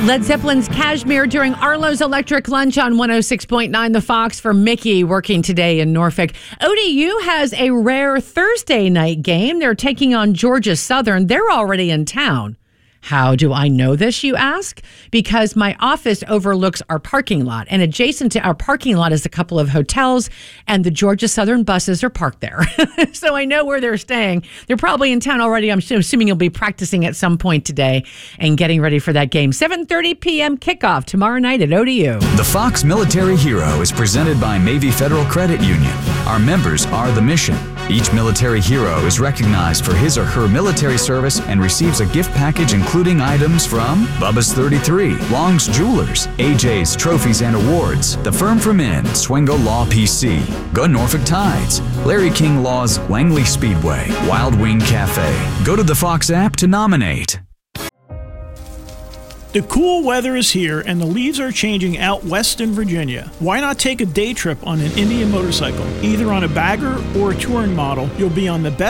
Led Zeppelin's Kashmir during Arlo's Electric Lunch on 106.9 The Fox for Mickey working today in Norfolk. ODU has a rare Thursday night game. They're taking on Georgia Southern. They're already in town. How do I know this, you ask? Because my office overlooks our parking lot, and adjacent to our parking lot is a couple of hotels, and the Georgia Southern buses are parked there. So I know where they're staying. They're probably in town already. I'm assuming you'll be practicing at some point today and getting ready for that game. 7:30 p.m. kickoff tomorrow night at ODU. The Fox Military Hero is presented by Navy Federal Credit Union. Our members are the mission. Each military hero is recognized for his or her military service and receives a gift package including items from Bubba's 33, Long's Jewelers, AJ's Trophies and Awards, The Firm from Inn, Swingo Law PC, Go Norfolk Tides, Larry King Law's Langley Speedway, Wild Wing Cafe. Go to the Fox app to nominate. The cool weather is here and the leaves are changing out west in Virginia. Why not take a day trip on an Indian motorcycle? Either on a bagger or a touring model, you'll be on the best